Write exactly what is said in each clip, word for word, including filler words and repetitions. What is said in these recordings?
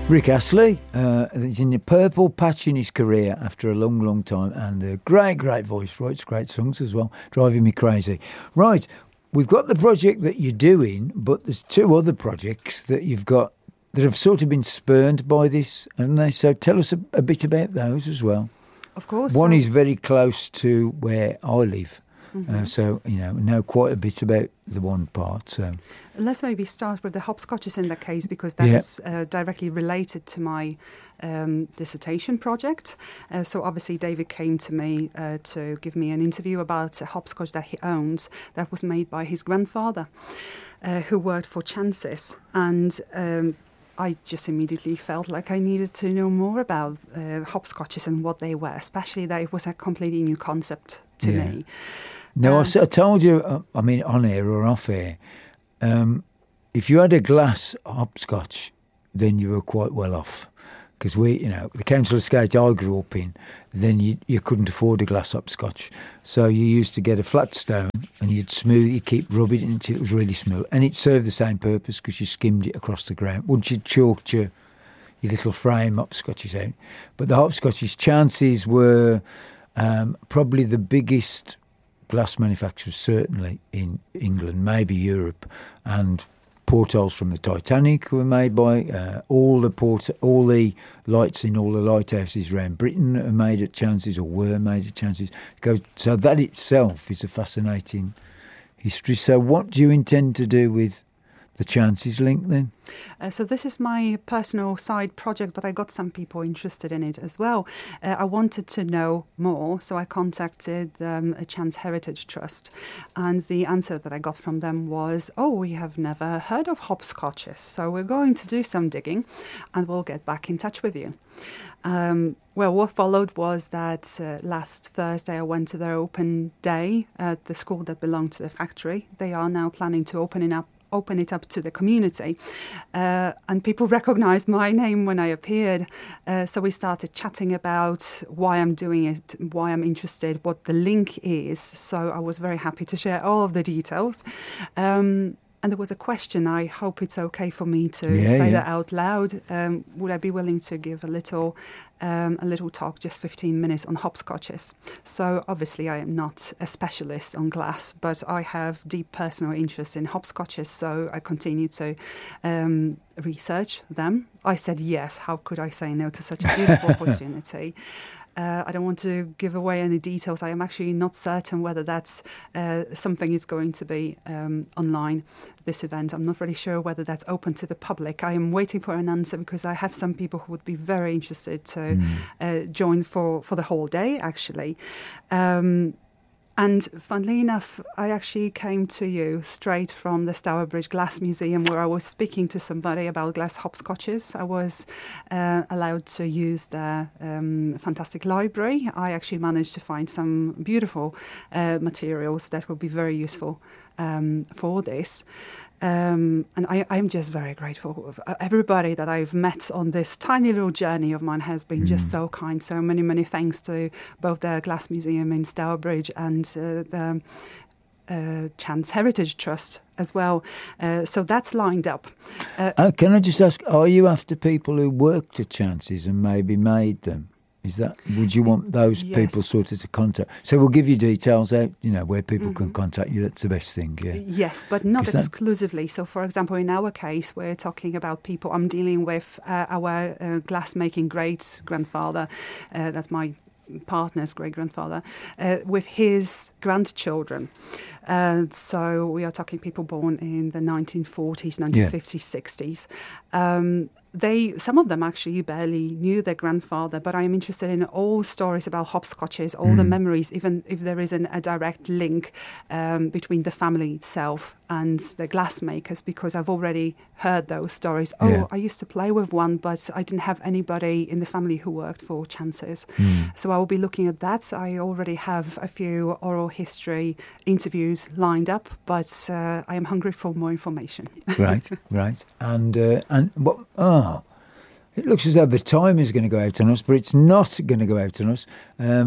Rick Astley, uh, he's in the purple patch in his career after a long, long time, and a great, great voice, writes great songs as well, driving me crazy. Right, we've got the project that you're doing, but there's two other projects that you've got that have sort of been spurned by this, haven't they? So tell us a, a bit about those as well. Of course. One so. is very close to where I live. Mm-hmm. Uh, so, you know, know quite a bit about the one part. So. Let's maybe start with the hopscotches in that case, because that yeah. is uh, directly related to my um, dissertation project. Uh, so obviously David came to me uh, to give me an interview about a hopscotch that he owns that was made by his grandfather, uh, who worked for Chances. And um, I just immediately felt like I needed to know more about uh, hopscotches and what they were, especially that it was a completely new concept to yeah. me. No, um, I, I told you, uh, I mean, on air or off air, um, if you had a glass hopscotch, then you were quite well off. Because we, you know, the council estate I grew up in, then you you couldn't afford a glass hopscotch. So you used to get a flat stone and you'd smooth, you keep rubbing it until it was really smooth. And it served the same purpose because you skimmed it across the ground. Once you chalked your, your little frame hopscotches out. But the hopscotches, Chances were um, probably the biggest glass manufacturers, certainly in England, maybe Europe, and portholes from the Titanic were made by uh, all the port, all the lights in all the lighthouses around Britain are made at Chances, or were made at Chances. So that itself is a fascinating history. So what do you intend to do with the Chances link then? Uh, so this is my personal side project, but I got some people interested in it as well. Uh, I wanted to know more, so I contacted um, a Chance Heritage Trust, and the answer that I got from them was, oh, we have never heard of hopscotches, so we're going to do some digging and we'll get back in touch with you. Um, well, what followed was that uh, last Thursday I went to their open day at the school that belonged to the factory. They are now planning to open it up open it up to the community, uh, and people recognized my name when I appeared, uh, so we started chatting about why I'm doing it, why I'm interested, what the link is. So I was very happy to share all of the details, um, and there was a question. I hope it's okay for me to yeah, say yeah. that out loud. Um, would I be willing to give a little Um, a little talk, just fifteen minutes, on hopscotches? So obviously I am not a specialist on glass, but I have deep personal interest in hopscotches, so I continue to um, research them. I said yes, how could I say no to such a beautiful opportunity? Uh, I don't want to give away any details. I am actually not certain whether that's uh, something is going to be um, online, this event. I'm not really sure whether that's open to the public. I am waiting for an answer because I have some people who would be very interested to mm. uh, join for, for the whole day, actually. Um, And funnily enough, I actually came to you straight from the Stourbridge Glass Museum, where I was speaking to somebody about glass hopscotches. I was uh, allowed to use their um, fantastic library. I actually managed to find some beautiful uh, materials that will be very useful um, for this. Um, and I, I'm just very grateful. Everybody that I've met on this tiny little journey of mine has been mm. just so kind. So many, many thanks to both the Glass Museum in Stourbridge and uh, the uh, Chance Heritage Trust as well. Uh, so that's lined up. Uh, uh, can I just ask, are you after people who worked at Chances and maybe made them? Is that, would you want those yes. people sort of to contact? So we'll give you details out, you know, where people mm-hmm. can contact you. That's the best thing, yeah. Yes, but not that... exclusively. So, for example, in our case, we're talking about people. I'm dealing with uh, our uh, glass-making great-grandfather. Uh, that's my partner's great-grandfather, uh, with his grandchildren. Uh, so we are talking people born in the nineteen forties, nineteen fifties, yeah. sixties. Um, They, some of them actually barely knew their grandfather, but I am interested in all stories about hopscotches, all mm. the memories, even if there isn't a direct link um, between the family itself and the glassmakers, because I've already heard those stories. Oh, yeah. I used to play with one, but I didn't have anybody in the family who worked for Chances. Mm. So I will be looking at that. I already have a few oral history interviews lined up, but uh, I am hungry for more information. Right, right. And, uh, and what, oh, it looks as though the time is going to go out on us, but it's not going to go out on us. Um,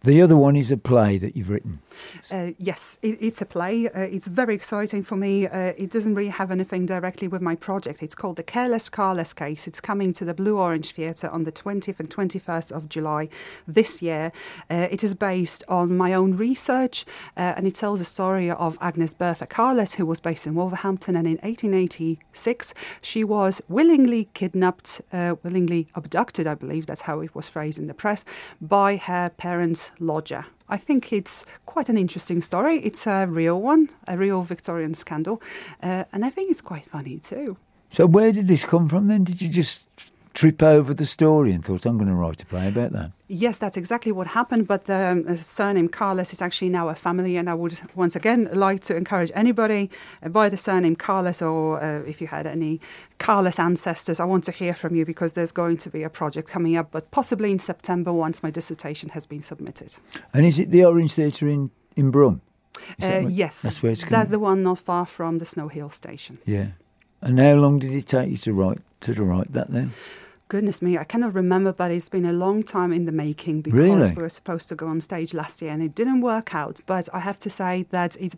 The other one is a play that you've written. Uh, yes, it, it's a play. Uh, it's very exciting for me. Uh, it doesn't really have anything directly with my project. It's called The Careless Carless Case. It's coming to the Blue Orange Theatre on the twentieth and twenty-first of July this year. Uh, it is based on my own research, uh, and it tells the story of Agnes Bertha Carless, who was based in Wolverhampton, and in eighteen eighty-six she was willingly kidnapped, uh, willingly abducted, I believe that's how it was phrased in the press, by her parents' lodger. I think it's quite an interesting story. It's a real one, a real Victorian scandal, uh, and I think it's quite funny too. So where did this come from then? Did you just trip over the story and thought, I'm going to write a play about that? Yes, that's exactly what happened, but the um, surname Carless is actually now a family, and I would once again like to encourage anybody uh, by the surname Carless, or uh, if you had any Carless ancestors, I want to hear from you, because there's going to be a project coming up, but possibly in September once my dissertation has been submitted. And is it the Orange Theatre in, in Brum? Uh, yes, that's where it's coming. That's the one not far from the Snow Hill station. Yeah. And how long did it take you to write to write that then? Goodness me, I cannot remember, but it's been a long time in the making, because really? we were supposed to go on stage last year and it didn't work out. But I have to say that it's